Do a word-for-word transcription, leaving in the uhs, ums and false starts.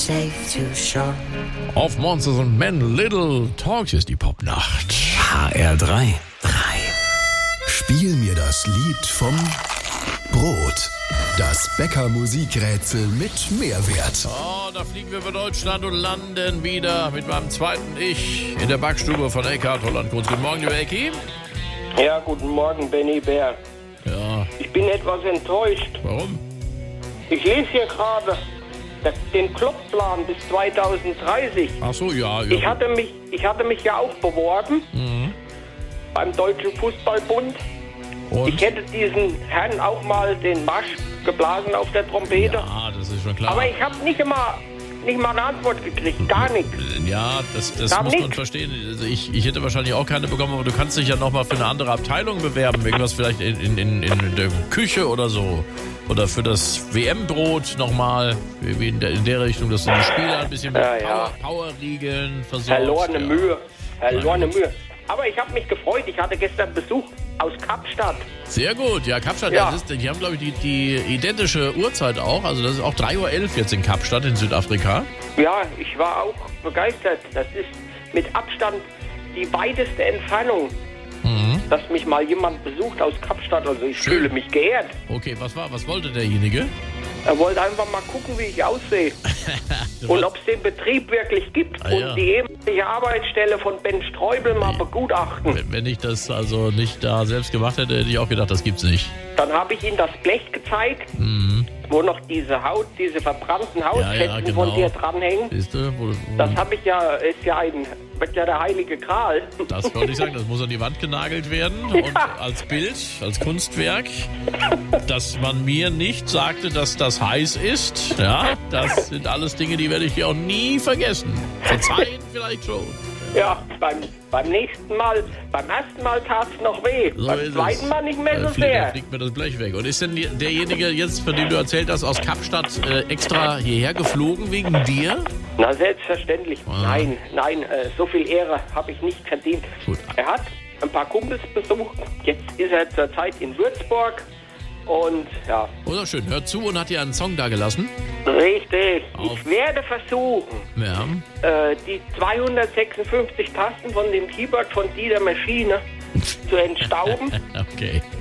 Auf Monsters und Men, Little Talks ist die Popnacht. H R drei. drei. Spiel mir das Lied vom Brot. Das Bäcker-Musikrätsel mit Mehrwert. Oh, da fliegen wir über Deutschland und landen wieder mit meinem zweiten Ich in der Backstube von Eckhard Holland-Kunz. Guten Morgen, lieber Ecki. Ja, guten Morgen, Benny Bär. Ja. Ich bin etwas enttäuscht. Warum? Ich lese hier gerade den Klopp-Plan bis zweitausenddreißig. Ach so, ja. ja. Ich hatte mich, ich hatte mich ja auch beworben Mhm. beim Deutschen Fußballbund. Und? Ich hätte diesen Herrn auch mal den Marsch geblasen auf der Trompete. Ja, das ist schon klar. Aber ich habe nicht immer nicht mal eine Antwort gekriegt, gar nichts. Ja, das, das Gar muss man nix. verstehen. Also ich, ich hätte wahrscheinlich auch keine bekommen, aber du kannst dich ja nochmal für eine andere Abteilung bewerben. Irgendwas vielleicht in, in, in, in der Küche oder so. Oder für das W M-Brot nochmal. Wie in der, in der Richtung, dass du die Spieler ein bisschen mit Ja, ja. Power, Powerriegeln versorgst. Verlorene ja. Mühe, verlorene Gut. Mühe. Aber ich habe mich gefreut, ich hatte gestern Besuch aus Kapstadt. Sehr gut, ja, Kapstadt, Ja. das ist, die haben, glaube ich, die, die identische Uhrzeit auch. Also das ist auch drei Uhr elf jetzt in Kapstadt in Südafrika. Ja, ich war auch begeistert. Das ist mit Abstand die weiteste Entfernung, Mhm. dass mich mal jemand besucht aus Kapstadt. Also ich Schön. fühle mich geehrt. Okay, was war, was wollte derjenige? Er wollte einfach mal gucken, wie ich aussehe. Und ob es den Betrieb wirklich gibt. Ah, und ja. die ehemalige Arbeitsstelle von Ben Streubel mal begutachten. Wenn- Wenn ich das also nicht da selbst gemacht hätte, hätte ich auch gedacht, das gibt's nicht. Dann habe ich ihm das Blech gezeigt, Mhm. wo noch diese Haut, diese verbrannten Hautfetzen Ja, ja, genau. von dir dranhängen. Siehst du? Wo, wo, Das habe ich ja, ist ja ein, wird ja der heilige Gral. das wollte ich sagen, das muss an die Wand genagelt werden und als Bild, als Kunstwerk, dass man mir nicht sagte, dass das heiß ist. Ja, das sind alles Dinge, die werde ich dir auch nie vergessen. Verzeihen vielleicht schon. Ja, beim, beim nächsten Mal, beim ersten Mal tat es noch weh. So beim ist zweiten es. Mal nicht mehr Da so fliegt, da sehr. fliegt mir das Blech weg. Und ist denn die- derjenige jetzt, von dem du erzählt hast, aus Kapstadt äh, extra hierher geflogen wegen dir? Na, selbstverständlich. Ah. Nein, nein, äh, so viel Ehre habe ich nicht verdient. Gut. Er hat ein paar Kumpels besucht. Jetzt ist er zurzeit in Würzburg. Und ja, Oder schön, hört zu und hat dir einen Song da gelassen. richtig. Auf. Ich werde versuchen, Ja. äh, die zweihundertsechsundfünfzig Tasten von dem Keyboard von dieser Maschine zu entstauben. Okay.